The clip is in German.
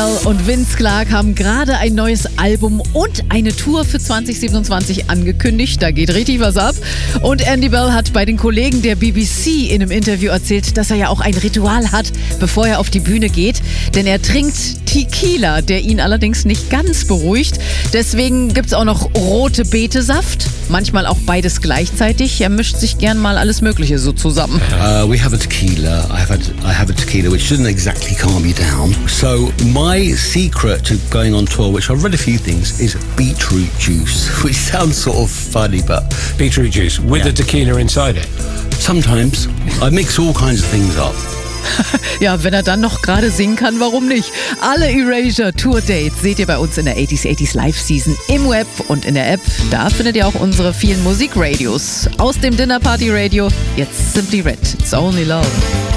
Bell und Vince Clarke haben gerade ein neues Album und eine Tour für 2027 angekündigt. Da geht richtig was ab. Und Andy Bell hat bei den Kollegen der BBC in einem Interview erzählt, dass er ja auch ein Ritual hat, bevor er auf die Bühne geht. Denn er trinkt Tequila, der ihn allerdings nicht ganz beruhigt. Deswegen gibt's auch noch rote Betesaft. Manchmal auch beides gleichzeitig. Er mischt sich gern mal alles Mögliche so zusammen. We have a tequila. I have a tequila which doesn't exactly calm you down. So my secret to going on tour, which I've read a few things, is beetroot juice, which sounds sort of funny, but Beetroot juice with the tequila inside it. Sometimes I mix all kinds of things up. Ja, wenn er dann noch gerade singen kann, warum nicht? Alle Erasure Tour Dates seht ihr bei uns in der 80s Live Season im Web und in der App. Da findet ihr auch unsere vielen Musikradios. Aus dem Dinner Party Radio, jetzt Simply Red, It's Only Love.